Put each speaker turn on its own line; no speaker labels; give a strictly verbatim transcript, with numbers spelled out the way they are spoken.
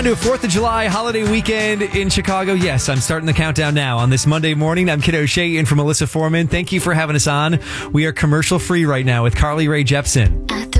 To a fourth of July holiday weekend in Chicago. Yes, I'm starting the countdown now on this Monday morning. I'm Kid O'Shea in for Melissa Foreman. Thank you for having us on. We are commercial free right now with Carly Rae Jepsen.
I